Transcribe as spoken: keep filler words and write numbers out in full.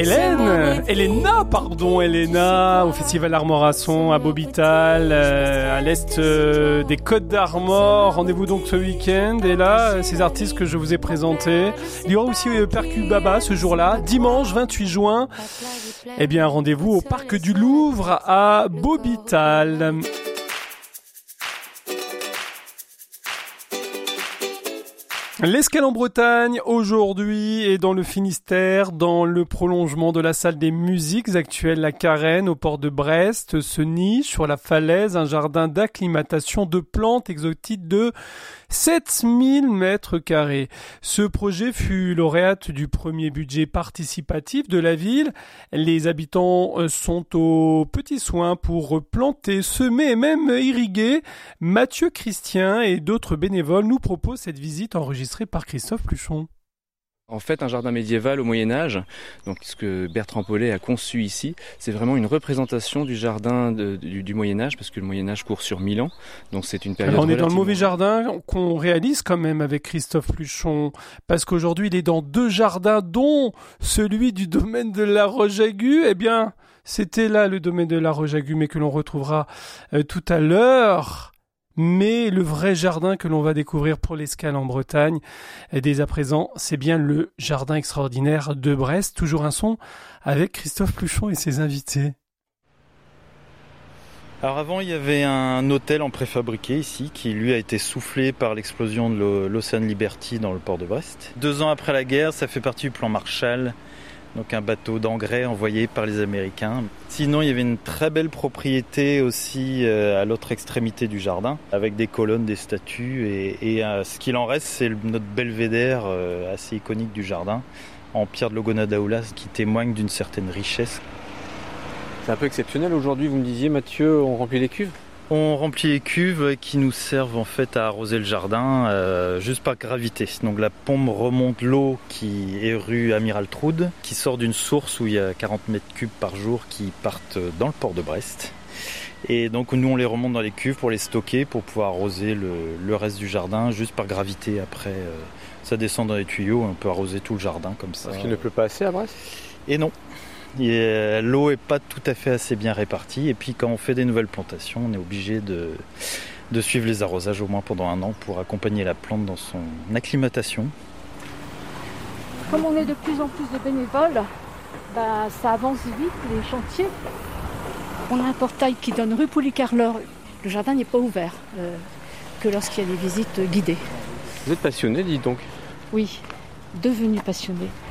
Hélène, Elena, pardon, Elena, au Festival Armorasson à Bobital, euh, à l'est euh, des Côtes d'Armor. Rendez-vous donc ce week-end. Et là, ces artistes que je vous ai présentés. Il y aura aussi euh, Percu Baba ce jour-là, dimanche vingt-huit juin. Eh bien, rendez-vous au Parc du Louvre à Bobital. L'escale en Bretagne, aujourd'hui, est dans le Finistère, dans le prolongement de la salle des musiques actuelle La Carène, au port de Brest, se niche sur la falaise un jardin d'acclimatation de plantes exotiques de sept mille mètres carrés. Ce projet fut lauréate du premier budget participatif de la ville. Les habitants sont aux petits soins pour planter, semer et même irriguer. Mathieu Christian et d'autres bénévoles nous proposent cette visite enregistrée par Christophe Pluchon. En fait, un jardin médiéval au Moyen-Âge, donc ce que Bertrand Paulet a conçu ici, c'est vraiment une représentation du jardin de, du, du Moyen-Âge, parce que le Moyen-Âge court sur mille ans, donc c'est une période. Alors on est dans le relativement... mauvais jardin qu'on réalise quand même avec Christophe Pluchon, parce qu'aujourd'hui il est dans deux jardins, dont celui du domaine de la Roche-Aiguë. Eh bien, c'était là le domaine de la Roche-Aiguë, mais que l'on retrouvera euh, tout à l'heure. Mais le vrai jardin que l'on va découvrir pour l'escale en Bretagne, dès à présent, c'est bien le jardin extraordinaire de Brest. Toujours un son avec Christophe Pluchon et ses invités. Alors avant, il y avait un hôtel en préfabriqué ici qui lui a été soufflé par l'explosion de l'Ocean Liberty dans le port de Brest. Deux ans après la guerre, ça fait partie du plan Marshall. Donc un bateau d'engrais envoyé par les Américains. Sinon, il y avait une très belle propriété aussi à l'autre extrémité du jardin, avec des colonnes, des statues. Et, et euh, ce qu'il en reste, c'est notre belvédère euh, assez iconique du jardin, en pierre de Logonadaoulas, qui témoigne d'une certaine richesse. C'est un peu exceptionnel aujourd'hui, vous me disiez, Mathieu, on remplit les cuves ? On remplit les cuves qui nous servent en fait à arroser le jardin euh, juste par gravité. Donc la pompe remonte l'eau qui est rue Amiral Troude, qui sort d'une source où il y a quarante mètres cubes par jour qui partent dans le port de Brest. Et donc nous on les remonte dans les cuves pour les stocker, pour pouvoir arroser le, le reste du jardin juste par gravité. Après euh, ça descend dans les tuyaux, on peut arroser tout le jardin comme ça. Parce qu'il ne pleut pas assez à Brest ? Et non. Et l'eau n'est pas tout à fait assez bien répartie, et puis quand on fait des nouvelles plantations, on est obligé de, de suivre les arrosages au moins pendant un an pour accompagner la plante dans son acclimatation. Comme on est de plus en plus de bénévoles, bah, ça avance vite les chantiers. On a un portail qui donne rue Poulicarleur. Le jardin n'est pas ouvert euh, que lorsqu'il y a des visites guidées. Vous êtes passionné, dites donc ? Oui, devenu passionné.